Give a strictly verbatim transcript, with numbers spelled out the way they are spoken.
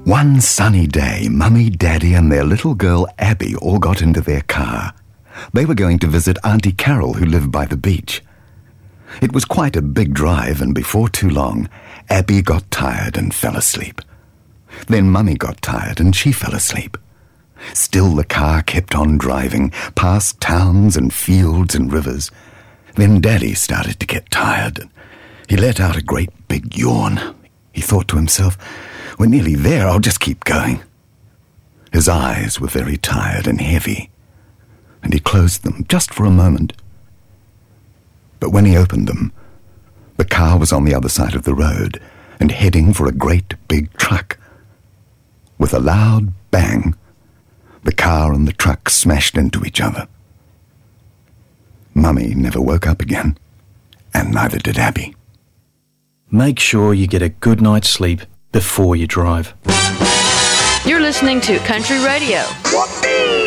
One sunny day, Mummy, Daddy and their little girl Abby all got into their car. They were going to visit Auntie Carol, who lived by the beach. It was quite a big drive, and before too long, Abby got tired and fell asleep. Then Mummy got tired and she fell asleep. Still the car kept on driving, past towns and fields and rivers. Then Daddy started to get tired. He let out a great big yawn. He thought to himself, "We're nearly there, I'll just keep going." His eyes were very tired and heavy, and he closed them just for a moment. But when he opened them, the car was on the other side of the road and heading for a great big truck. With a loud bang, the car and the truck smashed into each other. Mummy never woke up again, and neither did Abby. Make sure you get a good night's sleep before you drive. You're listening to Country Radio.